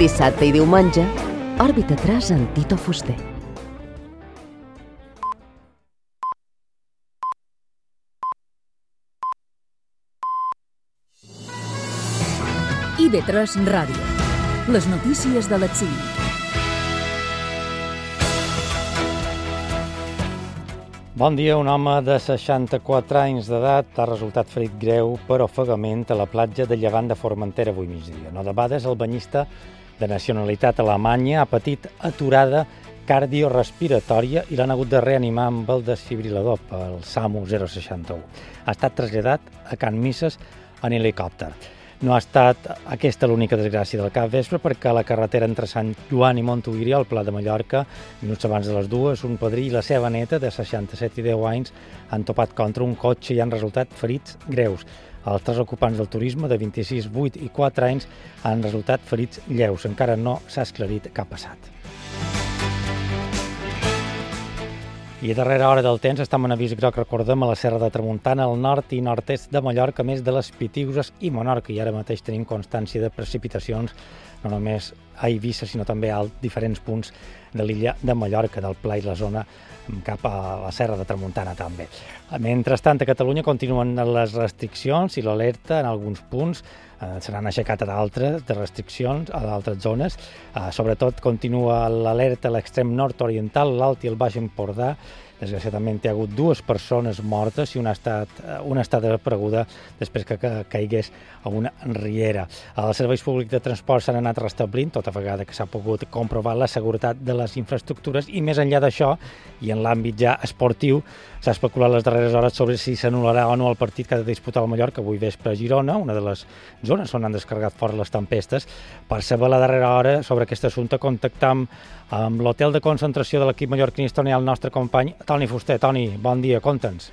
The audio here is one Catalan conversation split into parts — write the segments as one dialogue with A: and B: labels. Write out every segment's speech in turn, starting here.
A: Dissabte i diumenge, Òrbita 3 amb Tito Fuster.
B: IB3 Ràdio. Les notícies de les 5.
C: Bon dia. Un home de 64 anys d'edat ha resultat ferit greu per ofegament a la platja de Llevant de Formentera avui migdia. No debades, el banyista de nacionalitat alemanya ha patit aturada cardiorespiratòria i l'han hagut de reanimar amb el desfibrilador pel SAMU 061. Ha estat traslladat a Can Misses en helicòpter. No ha estat aquesta l'única desgràcia del capvespre, perquè a la carretera entre Sant Joan i Montuïri, al Pla de Mallorca, minuts abans de les 2, un padrí i la seva neta, de 67 i 10 anys, han topat contra un cotxe i han resultat ferits greus. Els 3 ocupants del turisme, de 26, 8 i 4 anys, han resultat ferits lleus. Encara no s'ha esclarit què ha passat. I a darrera hora del temps estem en avís groc, recordem, a la Serra de Tramuntana, al nord i nord-est de Mallorca, més de les Pitiüses i Menorca, i ara mateix tenim constància de precipitacions, no només a Eivissa, sinó també a diferents punts de l'illa de Mallorca, del Pla i la zona cap a la Serra de Tramuntana també. Mentrestant, a Catalunya continuen les restriccions i l'alerta en alguns punts. Se n'han aixecat a d'altres de restriccions a d'altres zones. Sobretot continua l'alerta a l'extrem nord-oriental, l'Alt i el Baix Empordà. Desgraciadament hi ha hagut 2 persones mortes i una ha estat desapareguda després que caigués a una riera. Els serveis públics de transport s'han anat restablint, tota vegada que s'ha pogut comprovar la seguretat de les infraestructures, i més enllà d'això, i en l'àmbit ja esportiu, s'ha especulat les darreres hores sobre si s'anul·larà o no el partit que ha de disputar el Mallorca avui vespre a Girona, una de les zones on han descarregat fort les tempestes. Per saber la darrera hora sobre aquest assumpte, contactam amb l'hotel de concentració de l'equip mallorquí, el nostre company Toni Fuster. Toni, bon dia, conta'ns.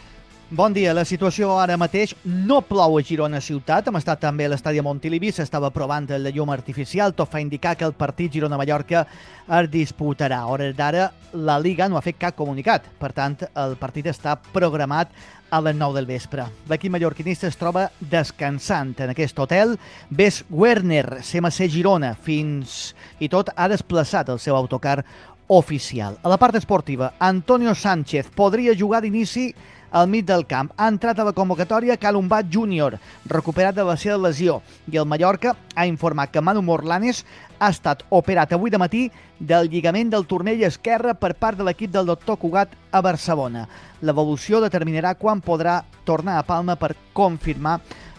D: Bon dia. La situació ara mateix no plou a Girona ciutat. Hem estat també a l'estadi de Montilivi, s'estava provant la llum artificial. Tot fa indicar que el partit Girona-Mallorca es disputarà. A hores d'ara, la Liga no ha fet cap comunicat. Per tant, el partit està programat a les 9 del vespre. L'equip mallorquinista es troba descansant en aquest hotel. Ves Werner, CMC Girona, fins i tot ha desplaçat el seu autocar oficial. A la part esportiva, Antonio Sánchez podria jugar d'inici al mig del camp. Ha entrat a la convocatòria Calumbat Júnior, recuperat de la seva lesió, i el Mallorca ha informat que Manu Morlanes ha estat operat avui de matí del lligament del turmell esquerre per part de l'equip del doctor Cugat a Barcelona. L'evolució determinarà quan podrà tornar a Palma per confirmar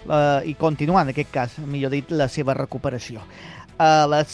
D: i continuar, en aquest cas, millor dit, la seva recuperació. A les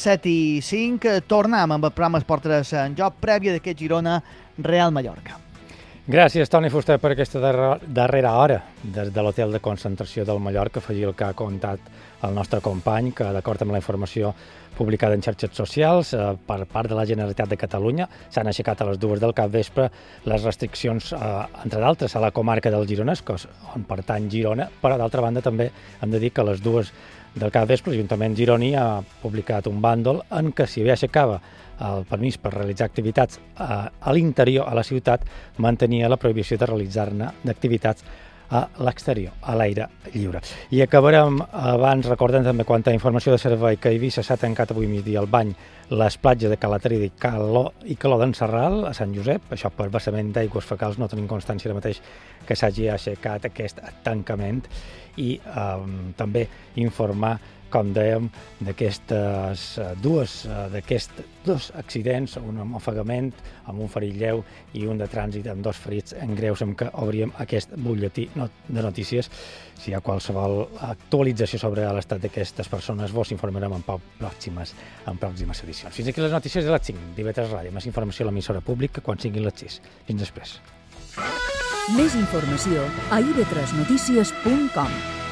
D: 7:05 tornem amb el programa Esport 3 en joc, prèvia d'aquest Girona-Real Mallorca.
C: Gràcies, Toni Fuster, per aquesta darrera hora des de l'hotel de concentració del Mallorca. Afegir el que ha contat el nostre company, que d'acord amb la informació publicada en xarxes socials per part de la Generalitat de Catalunya, s'han aixecat a les 2 del capvespre les restriccions, entre d'altres, a la comarca del Gironès, on pertany Girona, però d'altra banda també hem de dir que a les 2 del capvespre l'Ajuntament gironí ha publicat un bàndol en què, si bé aixecava el permís per realitzar activitats a l'interior, a la ciutat, mantenia la prohibició de realitzar-ne d'activitats a l'exterior, a l'aire lliure. I acabarem abans recordant també quanta informació de servei, que a Eivissa s'ha tancat avui migdia el bany les platges de Calatrava i Caló d'en Sarral, a Sant Josep. Això per vessament d'aigües fecals, no tenim constància ara mateix que s'hagi aixecat aquest tancament. I també informar, com dèiem, d'aquests dos accidents, un amb ofegament, amb un ferit lleu i un de trànsit amb 2 ferits en greus, amb què obríem aquest butlletí de notícies. Si hi ha qualsevol actualització sobre l'estat d'aquestes persones, vos informarem en pròximes edicions. Fins aquí les notícies de les 5 d'IB3 Ràdio. Més informació a l'emissora pública quan siguin les 6. Fins després.
B: Més informació a ib3notícies.com.